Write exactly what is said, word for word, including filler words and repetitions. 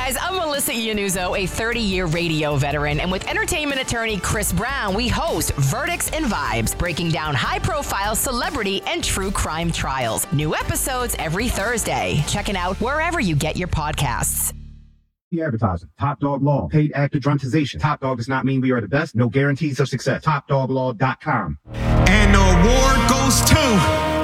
guys, I'm Melissa Iannuzzo, a thirty-year radio veteran, and with entertainment attorney Chris Brown, we host Verdicts and Vibes, breaking down high-profile celebrity and true crime trials. New episodes every Thursday. Check it out wherever you get your podcasts. Advertising. Top Dog Law. Paid actor dramatization. Top Dog does not mean we are the best. No guarantees of success. top dog law dot com. And the award goes to...